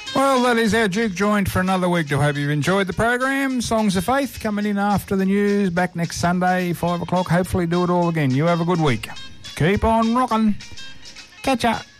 Well, that is our Duke joint for another week. I hope you've enjoyed the program. Songs of Faith coming in after the news. Back next Sunday, 5 o'clock. Hopefully do it all again. You have a good week. Keep on rocking. Catch ya.